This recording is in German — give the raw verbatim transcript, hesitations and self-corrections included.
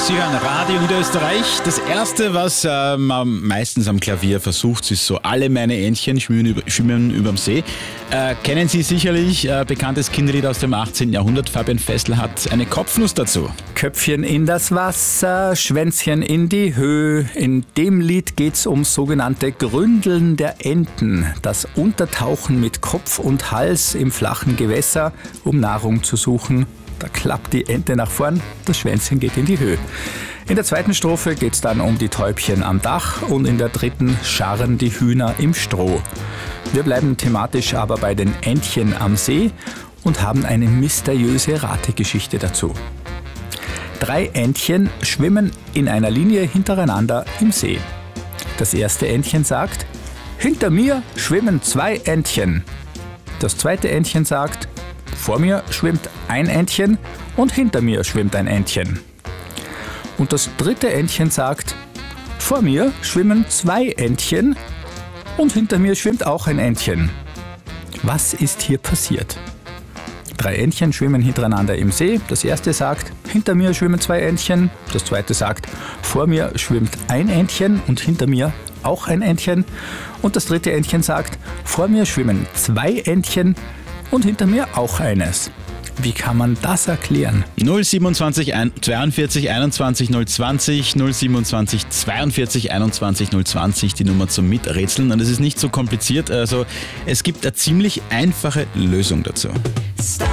Sie hören Radio Niederösterreich. Das Erste, was äh, man meistens am Klavier versucht, ist so alle meine Entchen schwimmen, über, schwimmen überm See. Äh, kennen Sie sicherlich, äh, bekanntes Kinderlied aus dem achtzehnten Jahrhundert. Fabian Fessl hat eine Kopfnuss dazu. Köpfchen in das Wasser, Schwänzchen in die Höhe. In dem Lied geht's um sogenannte Gründeln der Enten. Das Untertauchen mit Kopf und Hals im flachen Gewässer, um Nahrung zu suchen. Da klappt die Ente nach vorn, das Schwänzchen geht in die Höhe. In der zweiten Strophe geht es dann um die Täubchen am Dach und in der dritten scharren die Hühner im Stroh. Wir bleiben thematisch aber bei den Entchen am See und haben eine mysteriöse Rategeschichte dazu. Drei Entchen schwimmen in einer Linie hintereinander im See. Das erste Entchen sagt: Hinter mir schwimmen zwei Entchen. Das zweite Entchen sagt: Vor mir schwimmt ein Entchen und hinter mir schwimmt ein Entchen. Und das dritte Entchen sagt: Vor mir schwimmen zwei Entchen und hinter mir schwimmt auch ein Entchen. Was ist hier passiert? Drei Entchen schwimmen hintereinander im See. Das erste sagt: Hinter mir schwimmen zwei Entchen. Das zweite sagt: Vor mir schwimmt ein Entchen und hinter mir auch ein Entchen. Und das dritte Entchen sagt: Vor mir schwimmen zwei Entchen und hinter mir auch eines. Wie kann man das erklären? null siebenundzwanzig zweiundvierzig einundzwanzig null zwanzig, null siebenundzwanzig zweiundvierzig einundzwanzig null zwanzig, die Nummer zum Miträtseln. Und es ist nicht so kompliziert, also es gibt eine ziemlich einfache Lösung dazu.